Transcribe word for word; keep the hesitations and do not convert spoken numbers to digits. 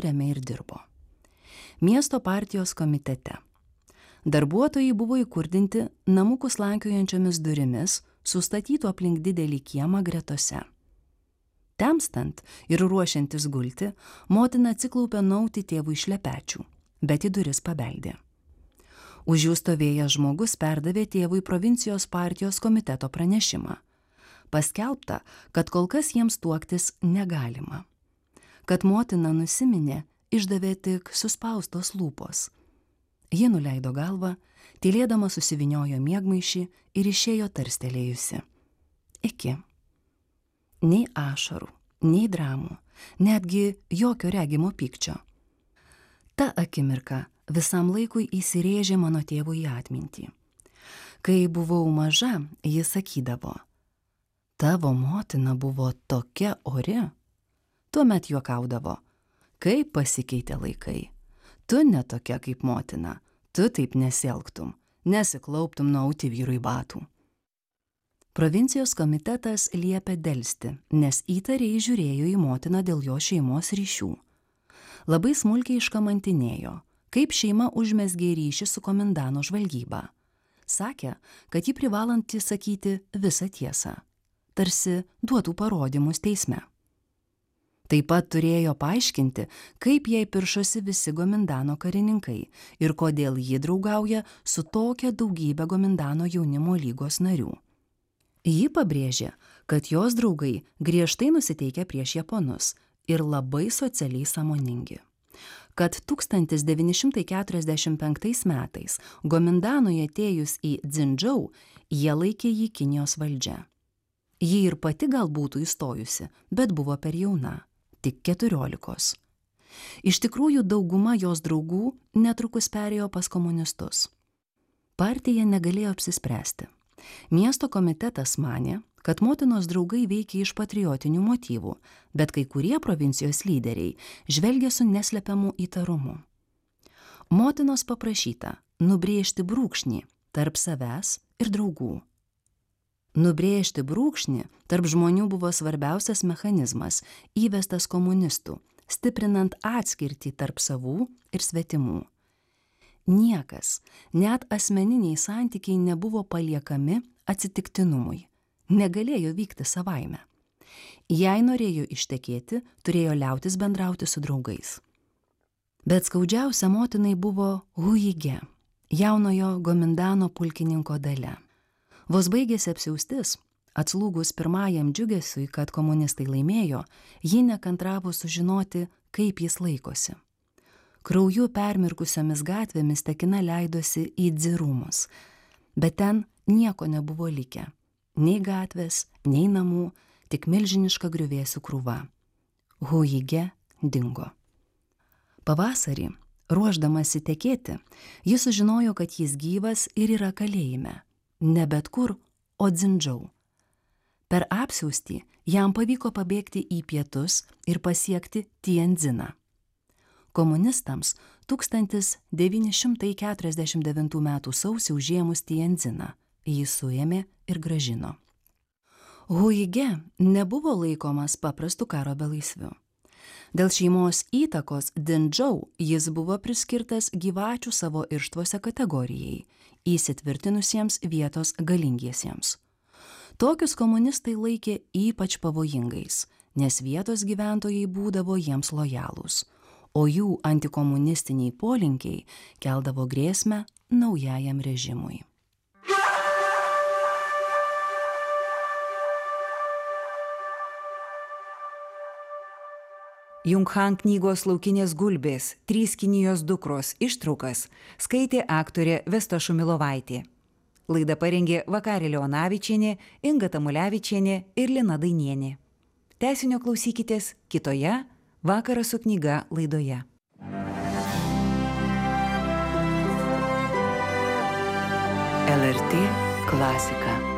kuriame ir dirbo. Miesto partijos komitete. Darbuotojai buvo įkurdinti namukų slankiojančiomis durimis, sustatytų aplink didelį kiemą gretose. Temstant ir ruošiantis gulti, motina atsiklaupė nauti tėvui šlepečių, bet į duris pabeldė. Už jų stovėjęs žmogus perdavė tėvui provincijos partijos komiteto pranešimą. Paskelbta, kad kol kas jiems tuoktis negalima. Kad motina nusiminė, išdavė tik suspaustos lūpos. Ji nuleido galvą, tylėdama susiviniojo miegmaišį ir išėjo tarstelėjusi. Iki. Nei ašarų, nei dramų, netgi jokio regimo pykčio. Ta akimirka visam laikui įsirėžė mano tėvui į atmintį. Kai buvau maža, jis sakydavo, tavo motina buvo tokia ori. Tuomet juokaudavo, kaip pasikeitė laikai. Tu ne tokia kaip motina, tu taip nesielgtum, nesiklauptum nuauti vyrui batų. Provincijos komitetas liepė delsti, nes įtariai žiūrėjo į motiną dėl jo šeimos ryšių. Labai smulkiai iškamantinėjo, kaip šeima užmezgė ryšį su komendano žvalgyba. Sakė, kad ji privalanti sakyti visą tiesą, tarsi duotų parodymus teisme. Taip pat turėjo paaiškinti, kaip jai piršosi visi Gomindano karininkai ir kodėl ji draugauja su tokia daugybė Gomindano jaunimo lygos narių. Ji pabrėžė, kad jos draugai griežtai nusiteikę prieš japonus ir labai socialiai sąmoningi. Kad tūkstantis devyni šimtai keturiasdešimt penktais metais Gomindanui atėjus į Dzindžau, jie laikė jį Kinijos valdžia. Ji ir pati gal būtų įstojusi, bet buvo per jauna, tik keturiolikos. Iš tikrųjų, dauguma jos draugų netrukus perėjo pas komunistus. Partija negalėjo apsispręsti. Miesto komitetas manė, kad motinos draugai veikia iš patriotinių motyvų, bet kai kurie provincijos lyderiai žvelgia su neslepiamu įtarumu. Motinos paprašyta nubrėžti brūkšnį tarp savęs ir draugų. Nubrėžti brūkšnį tarp žmonių buvo svarbiausias mechanizmas įvestas komunistų, stiprinant atskirtį tarp savų ir svetimų. Niekas, net asmeniniai santykiai nebuvo paliekami atsitiktinumui, negalėjo vykti savaime. Jei norėjo ištekėti, turėjo liautis bendrauti su draugais. Bet skaudžiausia motinai buvo Huige, jaunojo Gomindano pulkininko dalia. Vos baigėsi apsiaustis, atslūgus pirmajam džiugesiui, kad komunistai laimėjo, ji nekantravo sužinoti, kaip jis laikosi. Krauju permirkusiomis gatvėmis tekina leidosi į Dzirūmus, bet ten nieko nebuvo likę. Nei gatvės, nei namų, tik milžiniška griuvėsių krūva. Huige dingo. Pavasarį, ruošdamasi tekėti, jis sužinojo, kad jis gyvas ir yra kalėjime. Ne bet kur, o Dzindžau. Per apsiaustį jam pavyko pabėgti į pietus ir pasiekti Tiendziną. Komunistams tūkstantis devyni šimtai keturiasdešimt devintų metų sausį užėmus Tiendziną, jį suėmė ir grąžino. Huige nebuvo laikomas paprastu karo belaisviu. Dėl šeimos įtakos Dzindžau jis buvo priskirtas gyvačių savo irštvuose kategorijai, įsitvirtinusiems vietos galingiesiems. Tokius komunistai laikė ypač pavojingais, nes vietos gyventojai būdavo jiems lojalūs, o jų antikomunistiniai polinkiai keldavo grėsmę naujajam režimui. Junghan knygos Laukinės gulbės, Trys Kinijos dukros ištraukas skaitė aktorė Vesta Šumilovaitė. Laidą parengė Vakarė Leonavičienė, Inga Tamulevičienė ir Lina Dainienė. Tęsinio klausykitės kitoje Vakaras su knyga laidoje. L R T klasika.